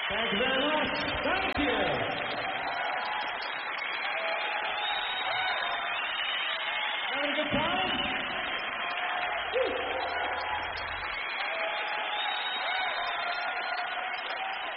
Thank you very much. Thank you. Having a good time?